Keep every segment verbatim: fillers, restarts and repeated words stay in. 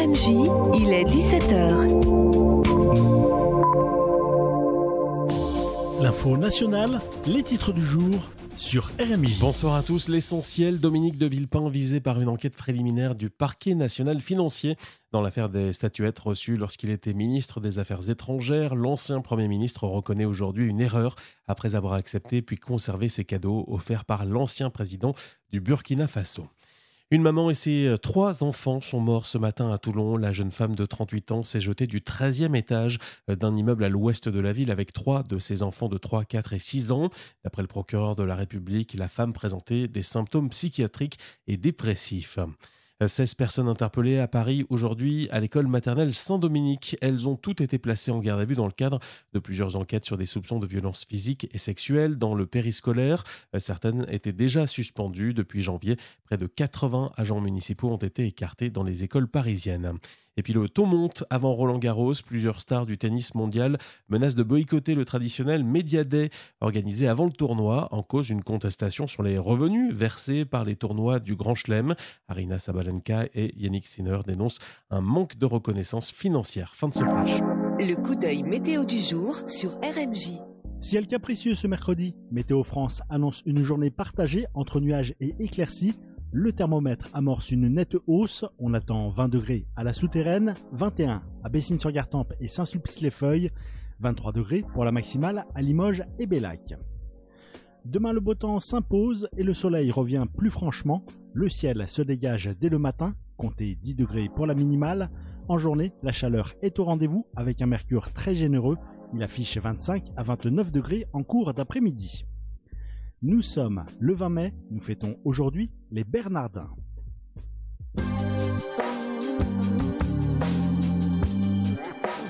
M J, il est dix-sept heures. L'info nationale, les titres du jour sur R M J. Bonsoir à tous. L'essentiel, Dominique de Villepin visé par une enquête préliminaire du parquet national financier dans l'affaire des statuettes reçues lorsqu'il était ministre des Affaires étrangères. L'ancien Premier ministre reconnaît aujourd'hui une erreur après avoir accepté puis conservé ces cadeaux offerts par l'ancien président du Burkina Faso. Une maman et ses trois enfants sont morts ce matin à Toulon. La jeune femme de trente-huit ans s'est jetée du treizième étage d'un immeuble à l'ouest de la ville avec trois de ses enfants de trois, quatre et six ans. D'après le procureur de la République, la femme présentait des symptômes psychiatriques et dépressifs. seize personnes interpellées à Paris aujourd'hui à l'école maternelle Saint-Dominique. Elles ont toutes été placées en garde à vue dans le cadre de plusieurs enquêtes sur des soupçons de violences physiques et sexuelles dans le périscolaire. Certaines étaient déjà suspendues depuis janvier. Près de quatre-vingts agents municipaux ont été écartés dans les écoles parisiennes. Et puis le ton monte avant Roland-Garros. Plusieurs stars du tennis mondial menacent de boycotter le traditionnel Media Day organisé avant le tournoi, en cause d'une contestation sur les revenus versés par les tournois du Grand Chelem. Aryna Sabalenka et Yannick Sinner dénoncent un manque de reconnaissance financière. Fin de ce flash. Le coup d'œil météo du jour sur R M J. Ciel capricieux ce mercredi. Météo France annonce une journée partagée entre nuages et éclaircies. Le thermomètre amorce une nette hausse. On attend vingt degrés à la Souterraine, vingt et un à Bessines-sur-Gartempe et Saint-Sulpice-les-Feuilles, vingt-trois degrés pour la maximale à Limoges et Bellac. Demain, le beau temps s'impose et le soleil revient plus franchement. Le ciel se dégage dès le matin, comptez dix degrés pour la minimale. En journée, la chaleur est au rendez-vous avec un mercure très généreux. Il affiche vingt-cinq à vingt-neuf degrés en cours d'après-midi. Nous sommes le vingt mai, nous fêtons aujourd'hui les Bernardins.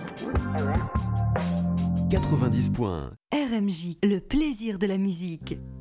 quatre-vingt-dix points. R M J, le plaisir de la musique.